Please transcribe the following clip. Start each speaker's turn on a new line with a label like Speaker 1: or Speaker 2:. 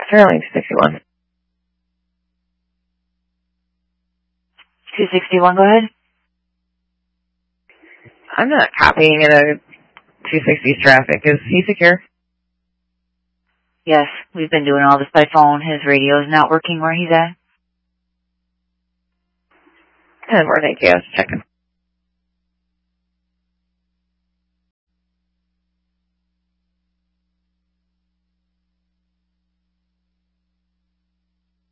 Speaker 1: Sterling 261.
Speaker 2: 261, go ahead.
Speaker 1: I'm not copying in a 260's traffic. Is he secure?
Speaker 2: Yes, we've been doing all this by phone. His radio is not working where he's at.
Speaker 1: 10-4, thank you. I was checking.